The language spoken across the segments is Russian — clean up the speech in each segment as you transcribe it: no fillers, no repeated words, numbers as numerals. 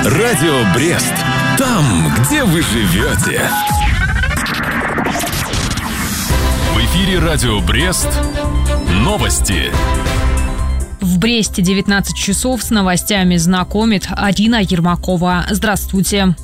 Радио Брест. Там, где вы живете. В эфире Радио Брест. Новости. В Бресте 19 часов с новостями знакомит Арина Ермакова. Здравствуйте.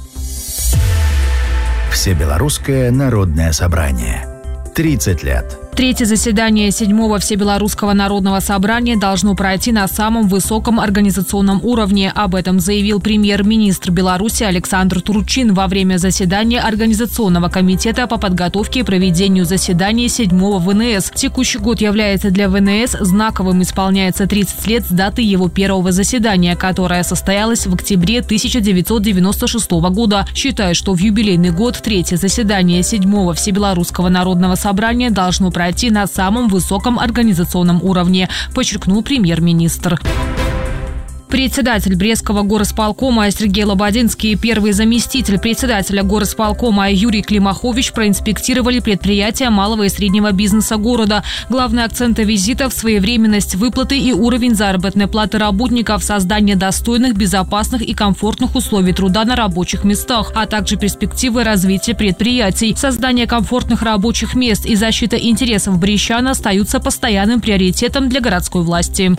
Всебелорусское народное собрание. 30 лет. Третье заседание 7-го Всебелорусского народного собрания должно пройти на самом высоком организационном уровне. Об этом заявил премьер-министр Беларуси Александр Турчин во время заседания Организационного комитета по подготовке и проведению заседания 7-го ВНС. Текущий год является для ВНС знаковым. Исполняется 30 лет с даты его первого заседания, которое состоялось в октябре 1996 года. Считаю, что в юбилейный год третье заседание 7-го Всебелорусского народного собрания должно пройти на самом высоком организационном уровне, подчеркнул премьер-министр. Председатель Брестского горосполкома Сергей Лободинский и первый заместитель председателя горосполкома Юрий Климахович проинспектировали предприятия малого и среднего бизнеса города. Главные акценты визита – своевременность выплаты и уровень заработной платы работников, создание достойных, безопасных и комфортных условий труда на рабочих местах, а также перспективы развития предприятий. Создание комфортных рабочих мест и защита интересов брестчан остаются постоянным приоритетом для городской власти.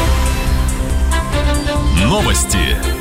Новости.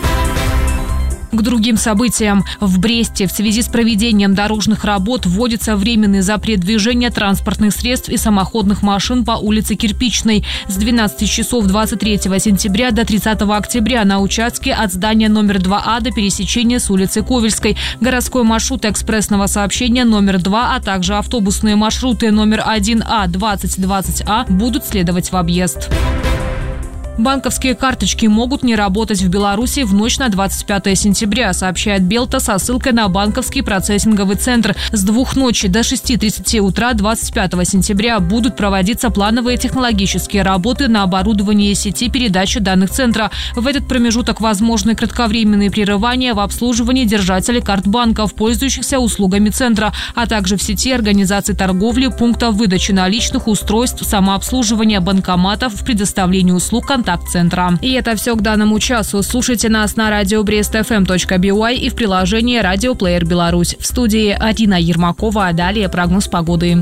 К другим событиям. В Бресте в связи с проведением дорожных работ вводится временный запрет движения транспортных средств и самоходных машин по улице Кирпичной с 12 часов 23 сентября до 30 октября на участке от здания номер 2А до пересечения с улицы Ковельской. Городской маршрут экспрессного сообщения номер 2, а также автобусные маршруты номер 1А, 20-20А будут следовать в объезд. Банковские карточки могут не работать в Беларуси в ночь на 25 сентября, сообщает Белта со ссылкой на банковский процессинговый центр. С 2 ночи до 6:30 утра 25 сентября будут проводиться плановые технологические работы на оборудовании сети передачи данных центра. В этот промежуток возможны кратковременные прерывания в обслуживании держателей карт банков, пользующихся услугами центра, а также в сети организаций торговли, пунктов выдачи наличных, устройств самообслуживания, банкоматов в предоставлении услуг контакт-центра. И это все к данному часу. Слушайте нас на radiobrestfm.by и в приложении Radio Player Беларусь. В студии Арина Ермакова, а далее прогноз погоды.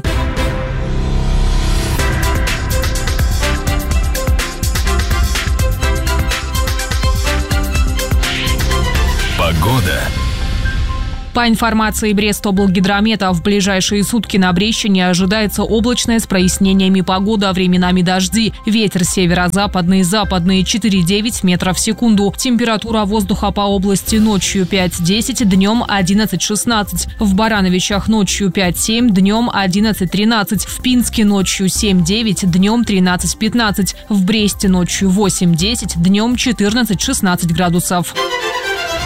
Погода. По информации Брестоблгидромета, в ближайшие сутки на Брестщине ожидается облачная с прояснениями погода, временами дожди. Ветер северо-западный, западный 4,9 метров в секунду. Температура воздуха по области ночью 5-10, днем 11-16. В Барановичах ночью 5-7, днем 11-13. В Пинске ночью 7-9, днем 13-15. В Бресте ночью 8-10, днем 14-16 градусов.